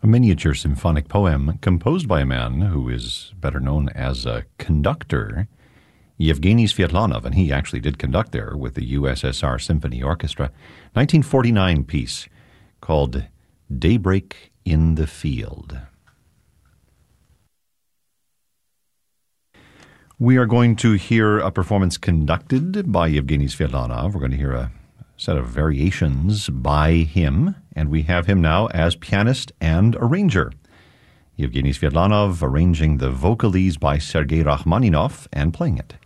a miniature symphonic poem composed by a man who is better known as a conductor, Yevgeny Sviatlanov, and he actually did conduct there with the USSR Symphony Orchestra. 1949 piece called Daybreak in the Field. We are going to hear a performance conducted by Yevgeny Sviatlanov. We're going to hear a set of variations by him, and we have him now as pianist and arranger. Yevgeny Sviatlanov arranging the Vocalese by Sergei Rachmaninoff and playing it.